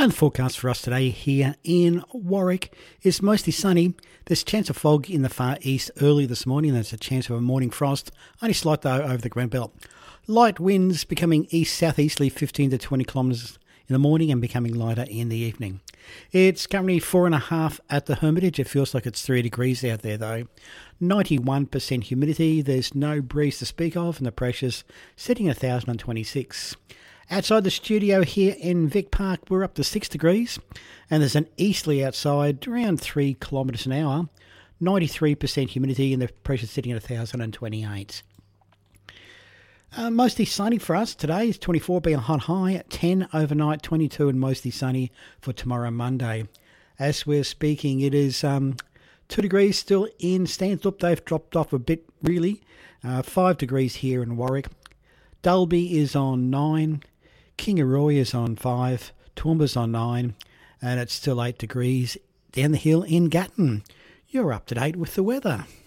And the forecast for us today here in Warwick is mostly sunny. There's a chance of fog in the far east early this morning. There's a chance of a morning frost, only slight though over the Granite Belt. Light winds becoming east-southeasterly 15 to 20 kilometres in the morning and becoming lighter in the evening. It's currently 4.5 at the Hermitage. It feels like it's 3 degrees out there though. 91% humidity. There's no breeze to speak of and the pressure's sitting at 1,026. Outside the studio here in Vic Park, we're up to 6 degrees and there's an easterly outside around 3 kilometres an hour, 93% humidity and the pressure sitting at 1,028. Mostly sunny for us today. It's 24 being a hot high, 10 overnight, 22 and mostly sunny for tomorrow Monday. As we're speaking, it is 2 degrees still in Stanthorpe. They've dropped off a bit really. 5 degrees here in Warwick. Dalby is on 9. Kingaroy is on 5, Toowoomba's on 9, and it's still 8 degrees down the hill in Gatton. You're up to date with the weather.